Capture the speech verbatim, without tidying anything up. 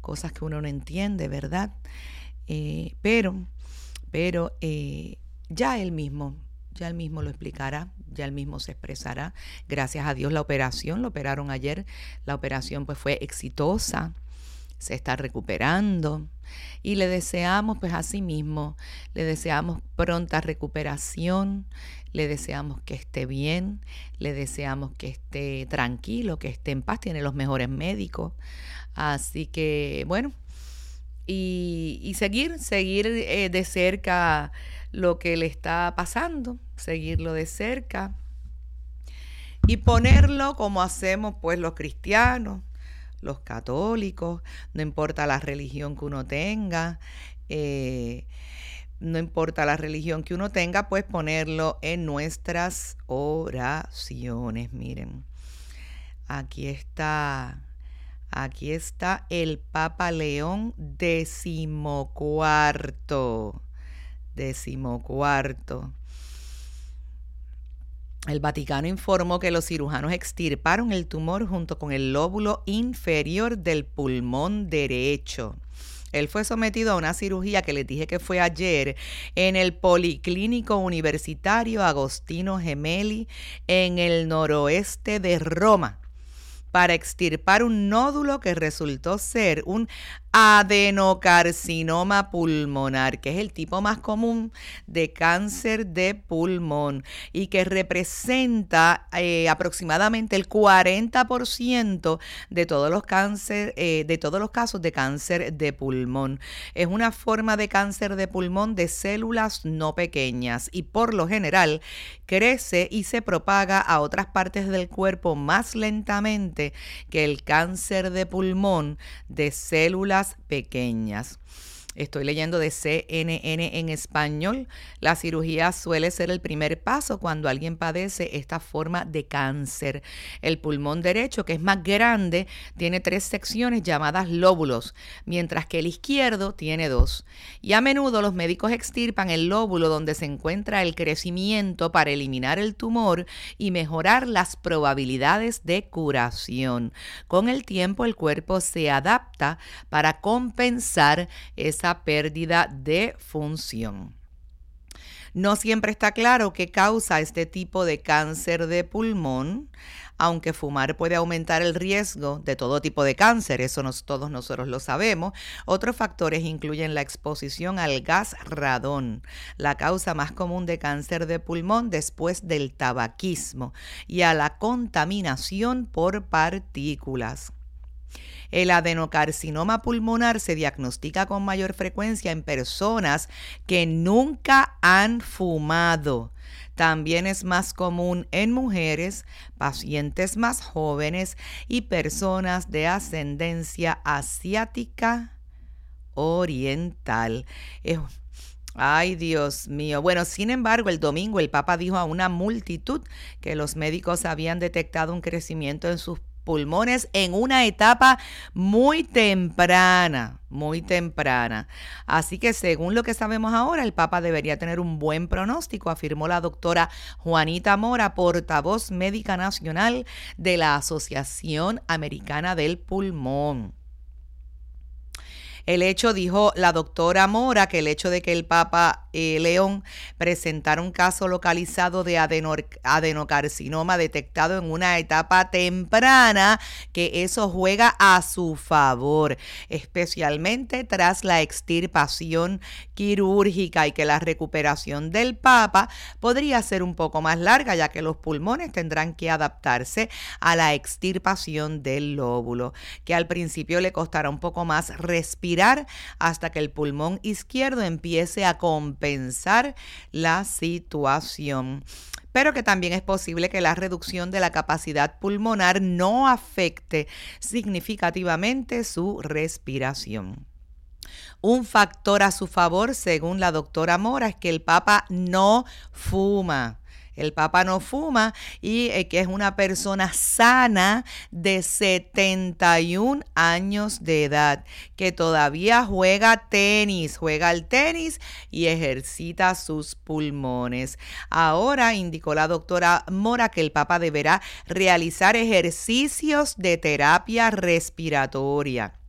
cosas que uno no entiende, ¿verdad? Eh, pero, pero eh, ya él mismo, ya él mismo lo explicará, ya él mismo se expresará. Gracias a Dios la operación, lo operaron ayer, la operación pues fue exitosa, se está recuperando y le deseamos pues a sí mismo, le deseamos pronta recuperación, le deseamos que esté bien, le deseamos que esté tranquilo, que esté en paz, tiene los mejores médicos. Así que bueno, y, y seguir, seguir eh, de cerca lo que le está pasando, seguirlo de cerca y ponerlo como hacemos pues los cristianos, los católicos, no importa la religión que uno tenga, eh, no importa la religión que uno tenga, pues ponerlo en nuestras oraciones. Miren, aquí está, aquí está el Papa León decimocuarto, decimocuarto. El Vaticano informó que los cirujanos extirparon el tumor junto con el lóbulo inferior del pulmón derecho. Él fue sometido a una cirugía que les dije que fue ayer en el Policlínico Universitario Agostino Gemelli en el noroeste de Roma para extirpar un nódulo que resultó ser un adenocarcinoma pulmonar, que es el tipo más común de cáncer de pulmón y que representa eh, aproximadamente el cuarenta por ciento de todos los cáncer, eh, de todos los casos de cáncer de pulmón. Es una forma de cáncer de pulmón de células no pequeñas y por lo general crece y se propaga a otras partes del cuerpo más lentamente que el cáncer de pulmón de células pequeñas. Estoy leyendo de C N N en español. La cirugía suele ser el primer paso cuando alguien padece esta forma de cáncer. El pulmón derecho, que es más grande, tiene tres secciones llamadas lóbulos, mientras que el izquierdo tiene dos. Y a menudo los médicos extirpan el lóbulo donde se encuentra el crecimiento para eliminar el tumor y mejorar las probabilidades de curación. Con el tiempo, el cuerpo se adapta para compensar esa pérdida de función. No siempre está claro qué causa este tipo de cáncer de pulmón, aunque fumar puede aumentar el riesgo de todo tipo de cáncer, eso nos, todos nosotros lo sabemos. Otros factores incluyen la exposición al gas radón, la causa más común de cáncer de pulmón después del tabaquismo, y a la contaminación por partículas. El adenocarcinoma pulmonar se diagnostica con mayor frecuencia en personas que nunca han fumado. También es más común en mujeres, pacientes más jóvenes y personas de ascendencia asiática oriental. Es Ay, Dios mío. Bueno, sin embargo, el domingo el Papa dijo a una multitud que los médicos habían detectado un crecimiento en sus pulmones en una etapa muy temprana, muy temprana. Así que según lo que sabemos ahora, el Papa debería tener un buen pronóstico, afirmó la doctora Juanita Mora, portavoz médica nacional de la Asociación Americana del Pulmón. El hecho, dijo la doctora Mora, que el hecho de que el Papa eh, León presentara un caso localizado de adenor, adenocarcinoma detectado en una etapa temprana, que eso juega a su favor, especialmente tras la extirpación quirúrgica, y que la recuperación del Papa podría ser un poco más larga, ya que los pulmones tendrán que adaptarse a la extirpación del lóbulo, que al principio le costará un poco más respirar hasta que el pulmón izquierdo empiece a compensar la situación. Pero que también es posible que la reducción de la capacidad pulmonar no afecte significativamente su respiración. Un factor a su favor, según la doctora Mora, es que el Papa no fuma. El Papa no fuma y eh, que es una persona sana de setenta y un años de edad, que todavía juega tenis, juega al tenis y ejercita sus pulmones. Ahora indicó la doctora Mora que el Papa deberá realizar ejercicios de terapia respiratoria.